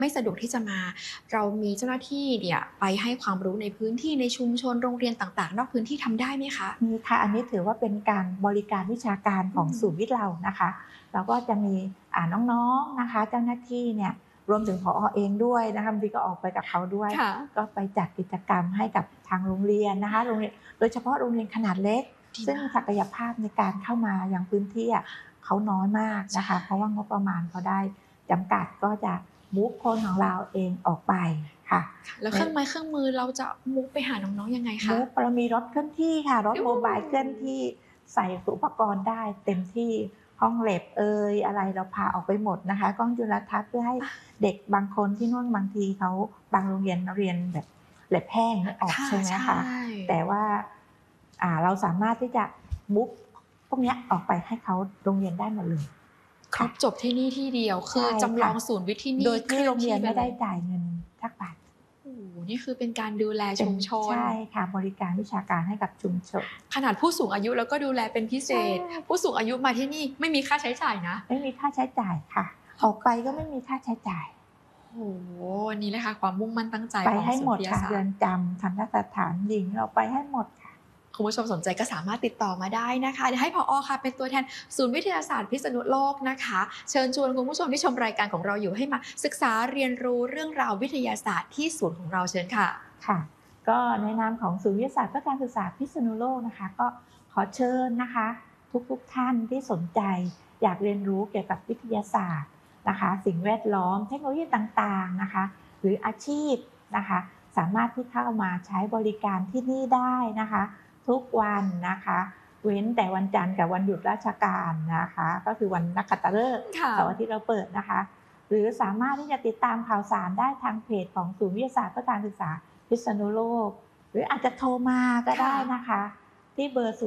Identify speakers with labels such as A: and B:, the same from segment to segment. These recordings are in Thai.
A: ไม่สะดวกที่จะมาเรามีเจ้าหน้าที่เนี่ยไปให้ความรู้ในพื้นที่ในชุมชนโรงเรียนต่างๆนอกพื้นที่ทำได้ไหมคะ
B: มีค่ะอันนี้ถือว่าเป็นการบริการวิชาการของศูนย์วิทย์เรานะคะเราก็จะมีน้องๆนะคะเจ้าหน้าที่เนี่ยรวมถึงผอเองด้วยนะคะบางทีก็ออกไปกับเขาด้วย
A: ค่ะ
B: ก็ไปจัดกิจกรรมให้กับทางโรงเรียนนะคะโรงเรียนโดยเฉพาะโรงเรียนขนาดเล็กซึ่ง
A: ดีมาก
B: ศักยภาพในการเข้ามายังพื้นที่เขาน้อยมากนะคะเพราะว่างบประมาณเขาได้จำกัดก็จะมูฟคนของเราเองออกไปค่ะ
A: แล้วเครื่องไม้เครื่องมือเราจะมุกไปหาน้องๆยังไงคะ
B: มูฟเรามีรถเคลื่อนที่ค่ะรถโมบายเคลื่อนที่ใส่อุปกรณ์ได้เต็มที่ห้องแล็บอะไรเราพาออกไปหมดนะคะกล้องจุลทรรศน์เพื่อให้เด็กบางคนที่นู่นบางทีเขาบางโรงเรียนเรียนแบบแล็บแห้งนึกออก
A: ค่ะ
B: ใช่ไหม
A: ใช่
B: คะแต่ว่าเราสามารถที่จะมูฟพวกนี้ออกไปให้เขาโรงเรียนได้หมดเลย
A: ครบจบที่นี่ที่เดียวคือ
B: ใช่
A: จำลอง
B: ค่ะ
A: ศูนย์วิทย์ที่นี่
B: โดยที่โรงเรียนไม่ได้
A: คลื่อที่ปล
B: จ่ายเงินสักบาท
A: โอ้โฮนี่คือเป็นการดูแล
B: เป็น
A: ชุมชน
B: ใช่ค่ะบริการวิชาการให้กับชุมชน
A: ขนาดผู้สูงอายุเราก็ดูแลเป็นพิเศ
B: ใช่
A: ษผู้สูงอายุมาที่นี่ไม่มีค่าใช้จ่ายนะ
B: ไม่มีค่าใช้จ่ายค่ะออกไปก็ไม่มีค่าใช้จ่าย
A: โอ้โฮนี่แหละค่ะความมุ่งมั่นตั้งใจ
B: ไป
A: ของ
B: ให้หมด
A: ศูนย์วิทยา
B: ค่ะเรือน
A: ศาสตร์
B: จำทันตสถานหญิงเราไปให้หมดค่ะ
A: คุณผู้ชมสนใจก็สามารถติดต่อมาได้นะคะเดี๋ยวให้ผอค่ะเป็นตัวแทนศูนย์วิทยาศาสตร์พิษณุโลกนะคะเชิญชวนคุณผู้ชมที่ชมรายการของเราอยู่ให้มาศึกษาเรียนรู้เรื่องราววิทยาศาสตร์ที่ศูนย์ของเราเชิญค่ะ
B: ค่ะก็ในนามของศูนย์วิทยาศาสตร์เพื่อการศึกษาพิษณุโลกนะคะก็ขอเชิญนะคะทุกท่านที่สนใจอยากเรียนรู้เกี่ยวกับวิทยาศาสตร์นะคะสิ่งแวดล้อมเทคโนโลยีต่างๆนะคะหรืออาชีพนะคะสามารถที่เข้ามาใช้บริการที่นี่ได้นะคะทุกวันนะคะเว้นแต่วันจันทร์กับวันหยุดราชการนะคะก็คือวันนักขัตฤกษ์
A: ค่ะ
B: เสาร์อาทิตย์เราเปิดนะคะหรือสามารถที่จะติดตามข่าวสารได้ทางเพจของศูนย์วิทยาศาสตร์เพื่อการศึกษาพิษณุโลกหรืออาจจะโทรมาก็ได้นะคะที่เบอร์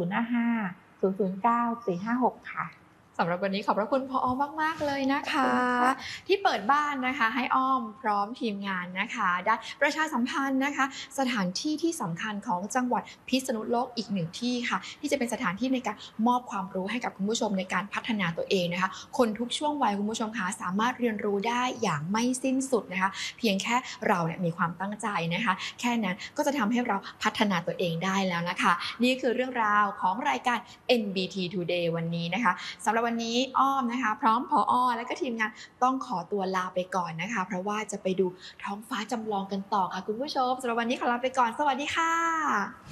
B: 055 009 456ค่ะ
A: สำหรับวันนี้ขอบพระคุณผอมากๆเลยนะคะที่เปิดบ้านนะคะให้อ้อมพร้อมทีมงานนะคะได้ประชาสัมพันธ์นะคะสถานที่ที่สำคัญของจังหวัดพิษณุโลกอีกหนึ่งที่ค่ะที่จะเป็นสถานที่ในการมอบความรู้ให้กับคุณผู้ชมในการพัฒนาตัวเองนะคะคนทุกช่วงวัยคุณผู้ชมคะสามารถเรียนรู้ได้อย่างไม่สิ้นสุดนะคะเพียงแค่เราเนี่ยมีความตั้งใจนะคะแค่นั้นก็จะทำให้เราพัฒนาตัวเองได้แล้วนะคะนี่คือเรื่องราวของรายการ NBT Today วันนี้นะคะสำหรับวันนี้อ้อมนะคะพร้อมผอและก็ทีมงานต้องขอตัวลาไปก่อนนะคะเพราะว่าจะไปดูท้องฟ้าจำลองกันต่อค่ะคุณผู้ชมสำหรับวันนี้ขอลาไปก่อนสวัสดีค่ะ